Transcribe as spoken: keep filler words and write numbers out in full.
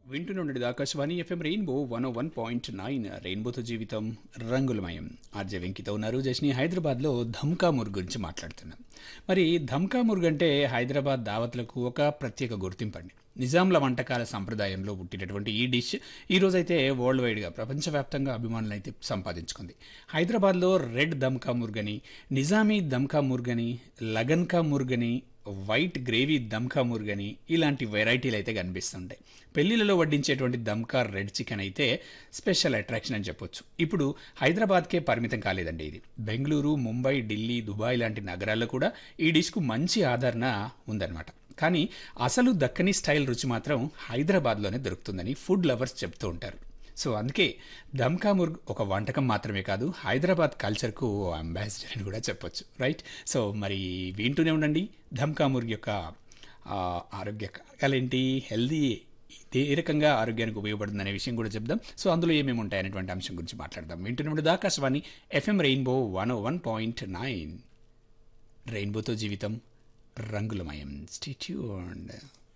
వింటున్నది Akashvani FM rainbow one ఓ one point nine రెయిన్బోతో జీవితం రంగులమయం. ఆర్జే వెంకితో ఉన్నారు. జస్ని హైదరాబాద్లో ధమ్కా ముర్గ్ గురించి మాట్లాడుతున్నాం. మరి ధమ్కా ముర్గ్ అంటే హైదరాబాద్ దావత్లకు ఒక ప్రత్యేక గుర్తింపండి. నిజాంల వంటకాల సంప్రదాయంలో పుట్టినటువంటి ఈ డిష్ ఈరోజైతే వరల్డ్ వైడ్గా ప్రపంచవ్యాప్తంగా అభిమానులు అయితే సంపాదించుకుంది. హైదరాబాద్లో రెడ్ దమ్కా ముర్గ్ అని, నిజామీ దమ్కా ముర్గ్ అని, లగన్ కా ముర్గ్ అని, వైట్ గ్రేవీ దమ్కా ముర్గ్ అని ఇలాంటి వెరైటీలు అయితే కనిపిస్తుంటాయి. పెళ్లిలలో వడ్డించేటువంటి దమ్కా రెడ్ చికెన్ అయితే స్పెషల్ అట్రాక్షన్ అని చెప్పొచ్చు. ఇప్పుడు హైదరాబాద్కే పరిమితం కాలేదండి ఇది. బెంగళూరు, ముంబై, ఢిల్లీ, దుబాయ్ లాంటి నగరాల్లో కూడా ఈ డిష్కు మంచి ఆదరణ ఉందన్నమాట. కానీ అసలు దక్కనీ స్టైల్ రుచి మాత్రం హైదరాబాద్లోనే దొరుకుతుందని ఫుడ్ లవర్స్ చెప్తూ ఉంటారు. సో అందుకే దమ్కా ముర్గ్ ఒక వంటకం మాత్రమే కాదు, హైదరాబాద్ కల్చర్కు అంబాసిడర్ అని కూడా చెప్పొచ్చు, రైట్? సో మరి వింటూనే ఉండండి. దమ్కా ముర్గ్ యొక్క ఆరోగ్యకాలేంటి, హెల్దీ ఏ రకంగా ఆరోగ్యానికి ఉపయోగపడుతుంది అనే విషయం కూడా చెప్దాం. సో అందులో ఏమేమి ఉంటాయనేటువంటి అంశం గురించి మాట్లాడదాం. వింటూనే ఉండదు ఆకాశవాణి ఎఫ్ఎం రెయిన్బో వన్ ఓ వన్ పాయింట్ నైన్ రెయిన్బోతో జీవితం రంగులమయం. Stay tuned.